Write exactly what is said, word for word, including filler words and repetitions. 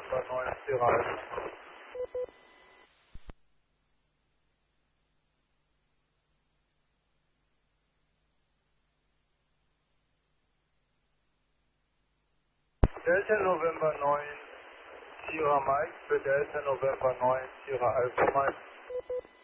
November neun Sierra Alpha. Delta November neun Sierra Mike für Delta November neun Sierra Alpha Mike.